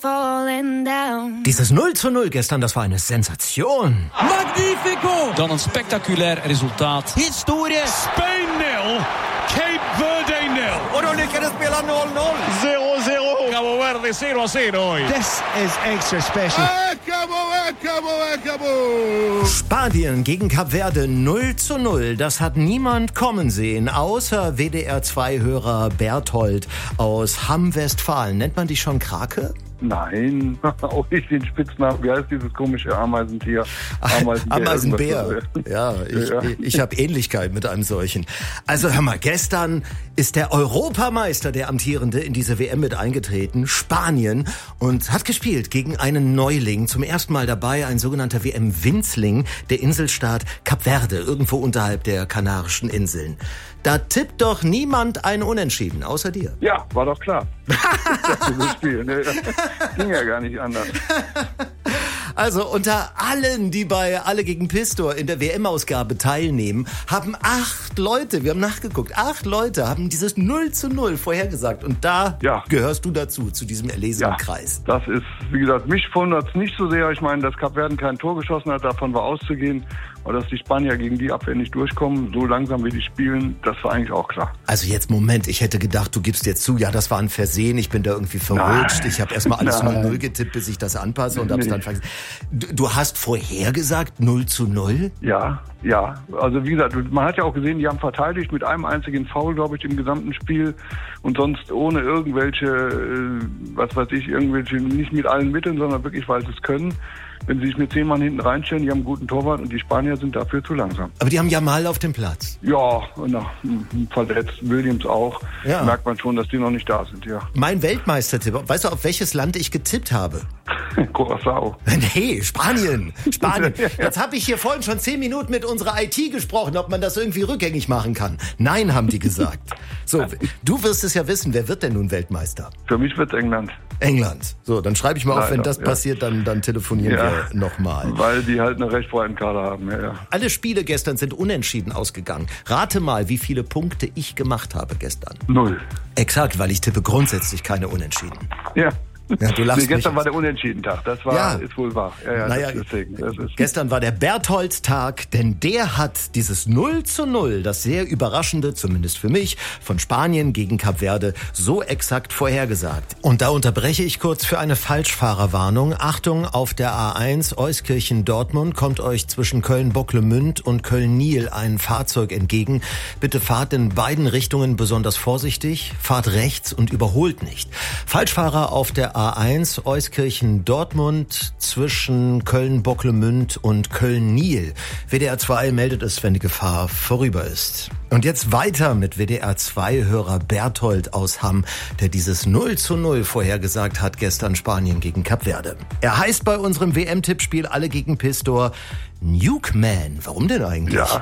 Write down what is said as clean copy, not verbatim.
falling down. Dieses 0:0 gestern, das war eine Sensation. Magnifico! Dan een spectaculair resultaat. Historie! Spain 0, Cape Verde 0. Och då lyckades spela 0-0. 0-0. Cabo Verde 0-0. This is extra special. Spanien gegen Kap Verde 0:0. Das hat niemand kommen sehen, außer WDR2-Hörer Berthold aus Hamm-Westfalen. Nennt man dich schon Krake? Nein, auch nicht den Spitznamen. Wie heißt dieses komische Ameisentier? Ameisenbär. Ja, ich habe Ähnlichkeit mit einem solchen. Also hör mal, gestern ist der Europameister, der Amtierende, in diese WM mit eingetreten, Spanien, und hat gespielt gegen einen Neuling. Zum ersten Mal dabei ein sogenannter WM-Winzling, der Inselstaat Kap Verde, irgendwo unterhalb der Kanarischen Inseln. Da tippt doch niemand ein Unentschieden, außer dir. Ja, war doch klar. Das Spiel, ne? Ging ja gar nicht anders. Also unter allen, die bei Alle gegen Pistor in der WM-Ausgabe teilnehmen, haben 8 Leute, wir haben nachgeguckt, 8 Leute haben dieses 0:0 vorhergesagt. Und da gehörst du dazu, zu diesem erlesenen Kreis. Das ist, wie gesagt, mich wundert es nicht so sehr. Ich meine, dass Kap Verden kein Tor geschossen hat, davon war auszugehen. Aber dass die Spanier gegen die Abwehr nicht durchkommen, so langsam wie die spielen, das war eigentlich auch klar. Also jetzt, Moment, ich hätte gedacht, du gibst jetzt zu, ja, das war ein Versehen, ich bin da irgendwie verrutscht. Ich habe erstmal alles 0:0 getippt, bis ich das anpasse und hab's dann vergessen. Du hast vorhergesagt 0:0? Ja. Also wie gesagt, man hat ja auch gesehen, die haben verteidigt mit einem einzigen Foul, glaube ich, im gesamten Spiel und sonst ohne irgendwelche, irgendwelche, nicht mit allen Mitteln, sondern wirklich, weil sie es können. Wenn sie sich mit 10 Mann hinten reinstellen, die haben einen guten Torwart und die Spanier sind dafür zu langsam. Aber die haben Jamal auf dem Platz. Ja, verletzt, Williams auch. Ja. Merkt man schon, dass die noch nicht da sind, ja. Mein Weltmeistertipp, weißt du, auf welches Land ich getippt habe? Curaçao. Nee, Spanien. Jetzt habe ich hier vorhin schon 10 Minuten mit unserer IT gesprochen, ob man das irgendwie rückgängig machen kann. Nein, haben die gesagt. So, du wirst es ja wissen, wer wird denn nun Weltmeister? Für mich wird's England. England. So, dann schreibe ich mal auf, wenn das passiert, dann telefonieren wir nochmal. Weil die halt einen recht breiten Kader haben, ja. Alle Spiele gestern sind unentschieden ausgegangen. Rate mal, wie viele Punkte ich gemacht habe gestern. 0. Exakt, weil ich tippe grundsätzlich keine Unentschieden. Ja. Ja, du lachst gestern war der Unentschieden-Tag, das war, ist wohl wahr. Gestern war der Berthold-Tag, denn der hat dieses 0:0, das sehr überraschende, zumindest für mich, von Spanien gegen Kap Verde so exakt vorhergesagt. Und da unterbreche ich kurz für eine Falschfahrerwarnung. Achtung, auf der A1 Euskirchen-Dortmund kommt euch zwischen Köln-Bocklemünd und Köln-Niel ein Fahrzeug entgegen. Bitte fahrt in beiden Richtungen besonders vorsichtig, fahrt rechts und überholt nicht. Falschfahrer auf der A1 Euskirchen-Dortmund zwischen Köln-Bocklemünd und Köln-Niel. WDR 2 meldet es, wenn die Gefahr vorüber ist. Und jetzt weiter mit WDR 2-Hörer Berthold aus Hamm, der dieses 0:0 vorhergesagt hat gestern Spanien gegen Kap Verde. Er heißt bei unserem WM-Tippspiel Alle gegen Pistor Nuke Man. Warum denn eigentlich? Ja.